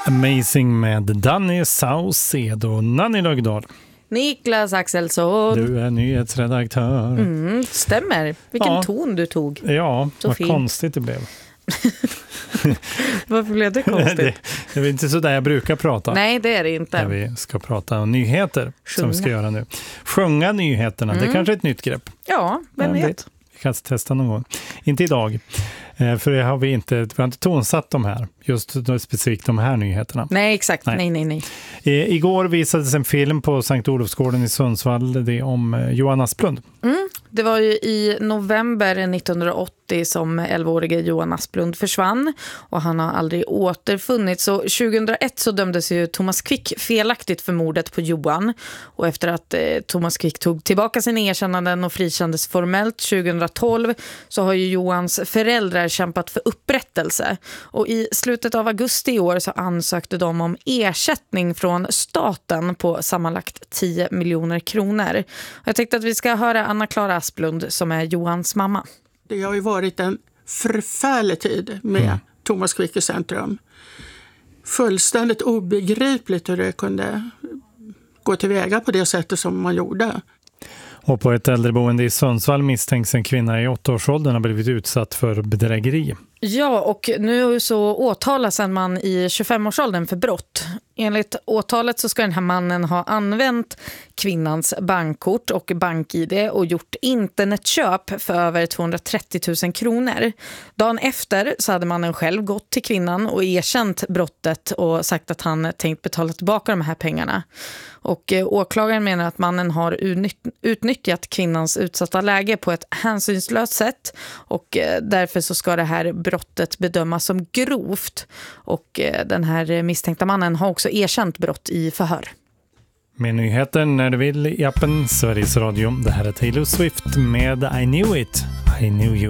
Amazing med Danny Saucedo. Nanny Lögdahl. Niklas Axelsson. Du är nyhetsredaktör. Stämmer. Vilken ton du tog. Ja, så vad fin. Konstigt det blev. Varför blev det konstigt? Det är inte så där jag brukar prata. Nej, det är det inte. Där vi ska prata om nyheter. Sjunga. Som vi ska göra nu. Sjunga nyheterna, det är kanske är ett nytt grepp. Ja, vem vet? Vi kan testa någon gång. Inte idag. För det har vi har inte tonsatt de här. Just specifikt de här nyheterna. Nej, exakt. Nej. Igår visades en film på Sankt Olofsgården i Sundsvall. Det är om Johan Asplund. Det var ju i november 1980 som 11-årige Johan Asplund försvann. Och han har aldrig återfunnits. Så 2001 så dömdes ju Thomas Quick felaktigt för mordet på Johan. Och efter att Thomas Quick tog tillbaka sina erkännanden och frikändes formellt 2012 så har ju Johans föräldrar kämpat för upprättelse. Och i slutet av augusti i år så ansökte de om ersättning från staten på sammanlagt 10 miljoner kronor. Och jag tänkte att vi ska höra Anna-Klara Asplund som är Johans mamma. Det har ju varit en förfärlig tid med Thomas Quick i centrum. Fullständigt obegripligt hur det kunde gå tillväga på det sättet som man gjorde. Och på ett äldreboende i Sundsvall misstänks en kvinna i 8-årsåldern har blivit utsatt för bedrägeri. Ja, och nu så åtalas en man i 25-årsåldern för brott. Enligt åtalet så ska den här mannen ha använt kvinnans bankkort och bank-ID och gjort internetköp för över 230 000 kronor. Dagen efter så hade mannen själv gått till kvinnan och erkänt brottet och sagt att han tänkt betala tillbaka de här pengarna. Och åklagaren menar att mannen har utnyttjat kvinnans utsatta läge på ett hänsynslöst sätt och därför så ska det här brottet bedömas som grovt. Och den här misstänkta mannen har också erkänt brott i förhör. Med nyheter när du vill i appen Sveriges Radio. Det här är Taylor Swift med I Knew It, I Knew You.